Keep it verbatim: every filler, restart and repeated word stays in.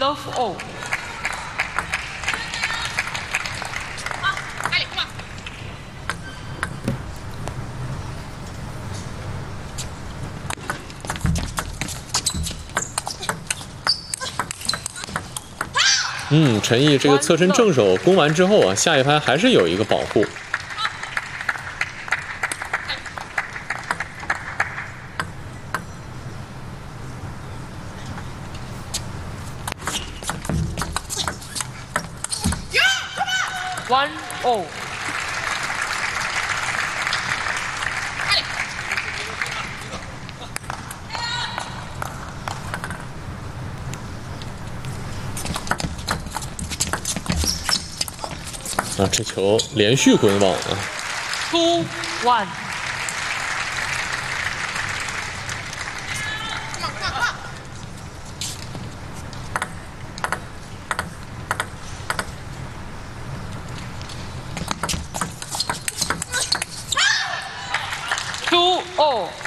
love all。 嗯，陈毅这个侧身正手攻完之后啊，下一拍还是有一个保护。 One all。 啊，这球连续滚网啊 ！Two one。Two all。